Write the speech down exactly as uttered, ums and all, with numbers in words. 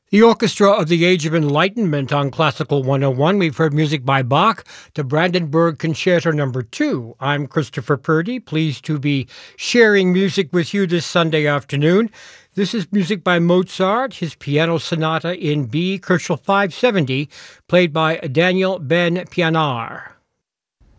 The Orchestra of the Age of Enlightenment on Classical one oh one. We've heard music by Bach, the Brandenburg Concerto Number two. I'm Christopher Purdy, pleased to be sharing music with you this Sunday afternoon. This is music by Mozart, his Piano Sonata in B, Kochel five seventy, played by Daniel Ben Pienaar.